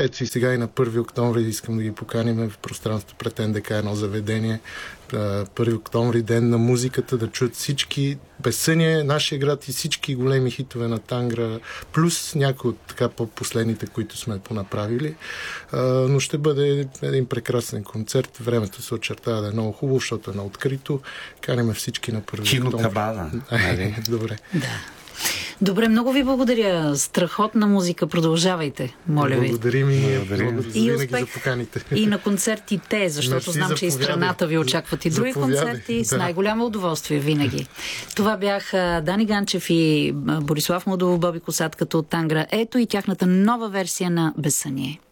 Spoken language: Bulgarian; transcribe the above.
Ето и сега и на 1 октомври искам да ги поканим в пространството пред НДК, едно заведение. 1 октомври, ден на музиката, да чуят всички Безсъние, нашия град и всички големи хитове на Тангра, плюс някои от така по-последните, които сме понаправили. Но ще бъде един прекрасен концерт. Времето се очертава да е много хубаво, защото е на открито. Каним всички на 1 октомври. Кинокабана. Добре. Да. Добре, много ви благодаря. Страхотна музика. Продължавайте, моля ви. Благодарим и много и успех за поканите. И на концертите, защото знам, че и страната ви очакват и други концерти. С най-голямо удоволствие винаги. Това бяха Дани Ганчев и Борислав Младов, Боби Косатката от Тангра. Ето и тяхната нова версия на Безсъние.